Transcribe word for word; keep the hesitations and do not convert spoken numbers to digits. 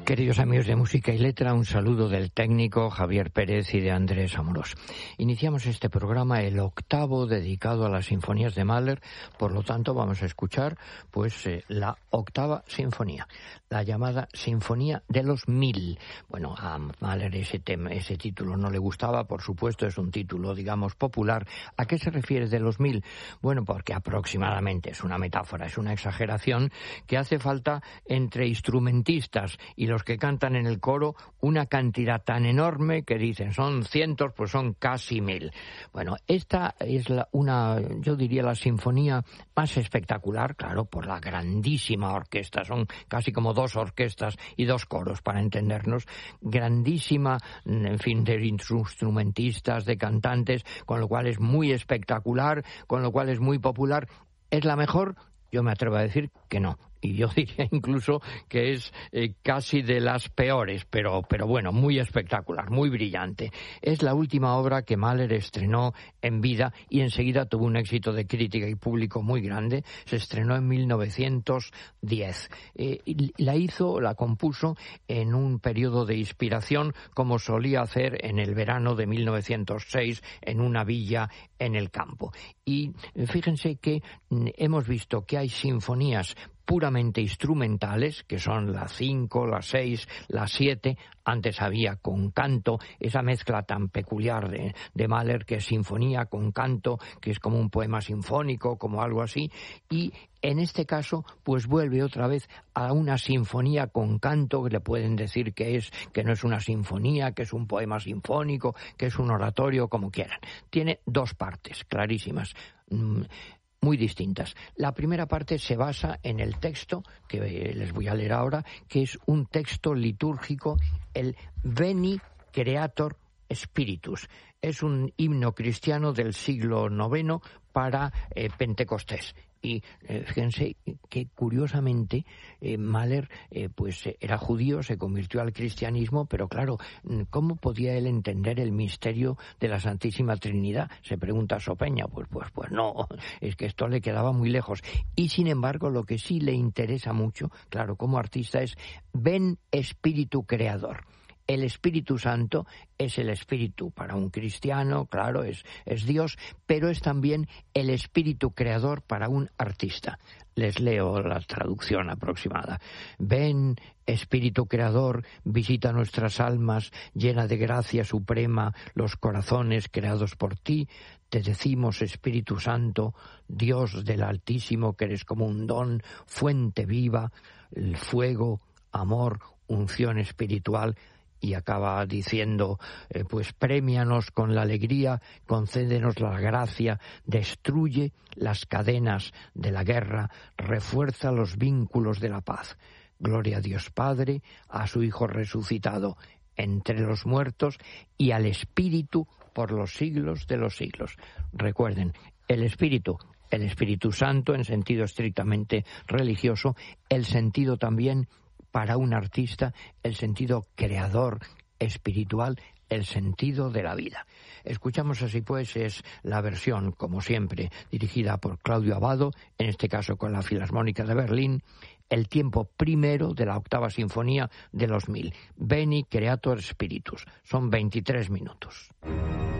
Queridos amigos de Música y Letra, un saludo del técnico Javier Pérez y de Andrés Amorós. Iniciamos este programa, el octavo, dedicado a las sinfonías de Mahler. Por lo tanto, vamos a escuchar pues eh, la octava sinfonía, la llamada Sinfonía de los Mil. Bueno, a Mahler ese tema, ese título no le gustaba, por supuesto, es un título, digamos, popular. ¿A qué se refiere de los mil? Bueno, porque aproximadamente es una metáfora, es una exageración que hace falta entre instrumentistas y los que cantan en el coro una cantidad tan enorme que dicen son cientos, pues son casi mil. Bueno, esta es la, una, yo diría, la sinfonía más espectacular, claro, por la grandísima orquesta, son casi como dos orquestas y dos coros, para entendernos, grandísima, en fin, de instrumentistas, de cantantes, con lo cual es muy espectacular, con lo cual es muy popular. ¿Es la mejor? Yo me atrevo a decir que no. Y yo diría incluso que es eh, casi de las peores, pero, pero bueno, muy espectacular, muy brillante. Es la última obra que Mahler estrenó en vida y enseguida tuvo un éxito de crítica y público muy grande. Se estrenó en mil novecientos diez. Eh, y la hizo, la compuso en un periodo de inspiración, como solía hacer en el verano de mil novecientos seis en una villa en el campo. Y fíjense que mm, hemos visto que hay sinfonías puramente instrumentales, que son las cinco, las seis, las siete, antes había con canto, esa mezcla tan peculiar de, de Mahler, que es sinfonía con canto, que es como un poema sinfónico, como algo así, y en este caso, pues vuelve otra vez a una sinfonía con canto, que le pueden decir que es, que no es una sinfonía, que es un poema sinfónico, que es un oratorio, como quieran. Tiene dos partes clarísimas, mm, muy distintas. La primera parte se basa en el texto que les voy a leer ahora, que es un texto litúrgico, el Veni Creator Spiritus. Es un himno cristiano del siglo noveno para eh, Pentecostés. Y eh, fíjense que curiosamente eh, Mahler eh, pues eh, era judío, se convirtió al cristianismo, pero claro, ¿cómo podía él entender el misterio de la Santísima Trinidad? Se pregunta Sopeña. Pues, pues, pues no, es que esto le quedaba muy lejos. Y sin embargo, lo que sí le interesa mucho, claro, como artista, es ven Espíritu Creador. El Espíritu Santo es el Espíritu para un cristiano, claro, es, es Dios, pero es también el Espíritu Creador para un artista. Les leo la traducción aproximada. Ven, Espíritu Creador, visita nuestras almas, llena de gracia suprema los corazones creados por ti. Te decimos, Espíritu Santo, Dios del Altísimo, que eres como un don, fuente viva, el fuego, amor, unción espiritual. Y acaba diciendo, eh, pues prémianos con la alegría, concédenos la gracia, destruye las cadenas de la guerra, refuerza los vínculos de la paz. Gloria a Dios Padre, a su Hijo resucitado entre los muertos y al Espíritu por los siglos de los siglos. Recuerden, el Espíritu, el Espíritu Santo en sentido estrictamente religioso, el sentido también para un artista, el sentido creador, espiritual, el sentido de la vida. Escuchamos así pues, es la versión, como siempre, dirigida por Claudio Abbado, en este caso con la Filarmónica de Berlín, el tiempo primero de la octava sinfonía de los mil. Veni Creator Spiritus. Son veintitrés minutos.